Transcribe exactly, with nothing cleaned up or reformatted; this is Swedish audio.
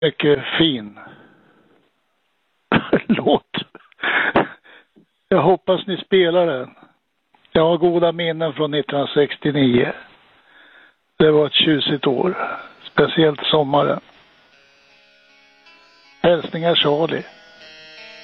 mycket fin låt. Jag hoppas ni spelar den. Jag har goda minnen från nittonhundrasextionio. Det var ett tjusigt år. Speciellt sommaren. Hälsningar Charlie.